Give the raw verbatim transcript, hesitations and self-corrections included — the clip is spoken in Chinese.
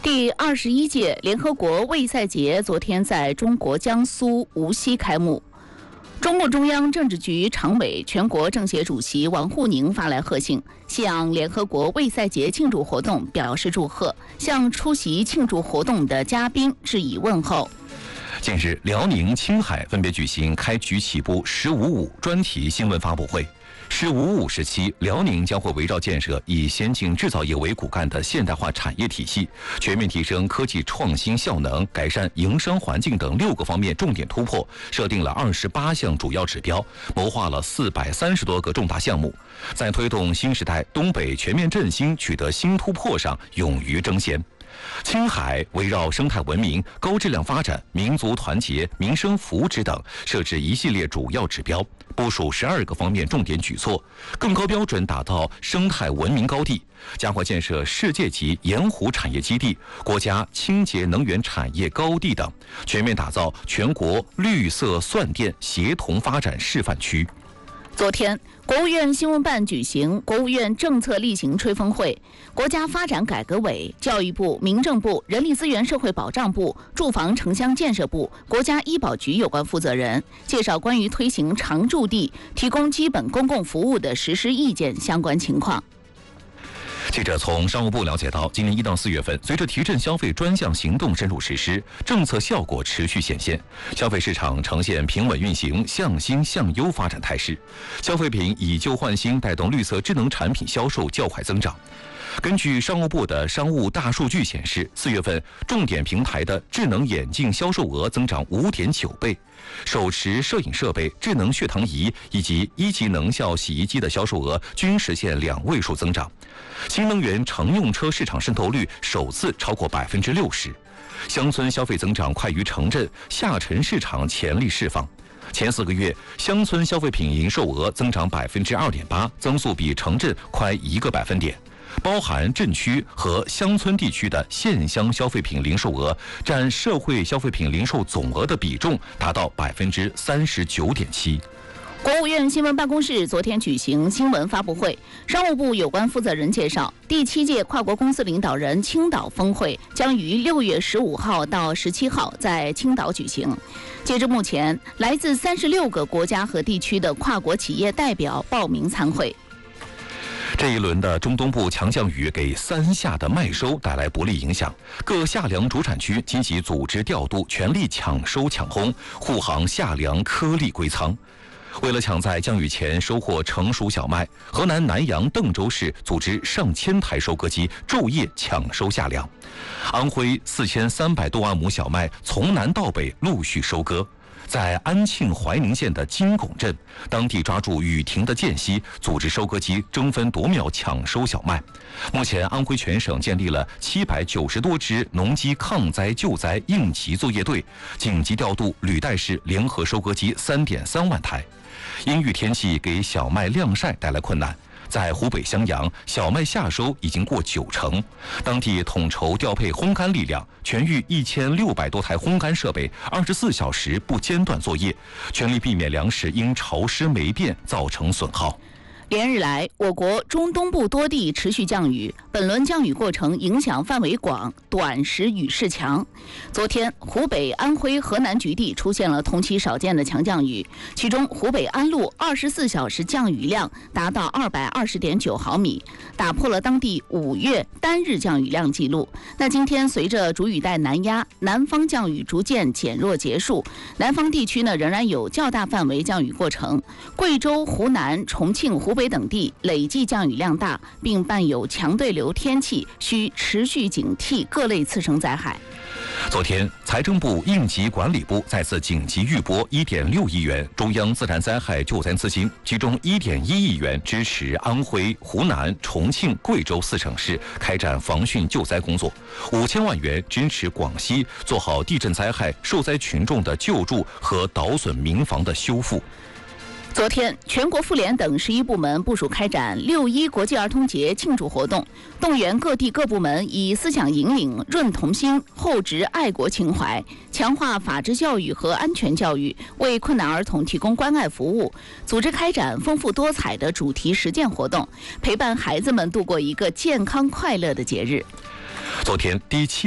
第二十一届联合国卫赛节昨天在中国江苏无锡开幕。中共中央政治局常委、全国政协主席王沪宁发来贺信，向联合国卫赛节庆祝活动表示祝贺，向出席庆祝活动的嘉宾致以问候。 近日，辽宁、青海分别举行开局起步“十五五”专题新闻发布会。“十五五”时期，辽宁将会围绕建设以先进制造业为骨干的现代化产业体系，全面提升科技创新效能，改善营商环境等六个方面重点突破，设定了二十八项主要指标，谋划了四百三十多个重大项目，在推动新时代东北全面振兴取得新突破上勇于争先。青海围绕生态文明、高质量发展、民族团结、民生福祉等，设置一系列主要指标，部署十二个方面重点举措，更高标准打造生态文明高地，加快建设世界级盐湖产业基地、国家清洁能源产业高地等，全面打造全国绿色蒜电协同发展示范区。 昨天，国务院新闻办举行国务院政策例行吹风会，国家发展改革委、教育部、民政部、人力资源社会保障部、住房城乡建设部、国家医保局有关负责人介绍关于推行常住地提供基本公共服务的实施意见相关情况。 记者从商务部了解到，今年一到四月份，随着提振消费专项行动深入实施，政策效果持续显现，消费市场呈现平稳运行、向新向优发展态势。消费品以旧换新，带动绿色智能产品销售较快增长。根据商务部的商务大数据显示，四月份重点平台的智能眼镜销售额增长 五点九倍，手持摄影设备、智能血糖仪以及一级能效洗衣机的销售额均实现两位数增长。新能源乘用车市场渗透率首次超过百分之六十，乡村消费增长快于城镇，下沉市场潜力释放。前四个月，乡村消费品营售额增长百分之二点八，增速比城镇快一个百分点。包含镇区和乡村地区的县乡消费品零售额占社会消费品零售总额的比重达到百分之三十九点七。 国务院新闻办公室昨天举行新闻发布会，商务部有关负责人介绍，第七届跨国公司领导人青岛峰会将于六月十五号到十七号在青岛举行。截至目前，来自三十六个国家和地区的跨国企业代表报名参会。 这一轮的中东部强降雨给三下的麦收带来不利影响，各夏粮主产区积极组织调度，全力抢收抢烘，护航夏粮颗粒归仓。为了抢在降雨前收获成熟小麦，河南南阳邓州市组织上千台收割机昼夜抢收夏粮。安徽四千三百多万亩小麦从南到北陆续收割。在安庆怀宁县的金拱镇，当地抓住雨停的间隙，组织收割机争分夺秒抢收小麦。目前，安徽全省建立了七百九十多支农机抗灾救灾应急作业队，紧急调度履带式联合收割机三点三万台。阴雨天气给小麦晾晒带来困难。在湖北襄阳，小麦夏收已经过九成，当地统筹调配烘干力量，全域一千六百多台烘干设备，二十四小时不间断作业，全力避免粮食因潮湿霉变造成损耗。 连日来，我国中东部多地持续降雨，本轮降雨过程影响范围广，短时雨势强。昨天，湖北、安徽、河南局地出现了同期少见的强降雨，其中湖北安陆二十四小时降雨量达到二百二十点九毫米，打破了当地五月单日降雨量记录。那今天随着主雨带南压，南方降雨逐渐减弱结束，南方地区呢仍然有较大范围降雨过程，贵州、湖南、重庆、湖北北等地累计降雨量大，并伴有强对流天气，需持续警惕各类次生灾害。 昨天，财政部应急管理部再次紧急预拨一点六亿元中央自然灾害救灾资金，其中一点一亿元支持安徽、湖南、重庆、贵州四省市开展防汛救灾工作，五千万元支持广西做好地震灾害受灾群众的救助和倒损民房的修复。 昨天，全国妇联等十一部门部署开展六一国际儿童节庆祝活动，动员各地各部门以思想引领、润童心、厚植爱国情怀，强化法治教育和安全教育，为困难儿童提供关爱服务，组织开展丰富多彩的主题实践活动，陪伴孩子们度过一个健康快乐的节日。 昨天，第七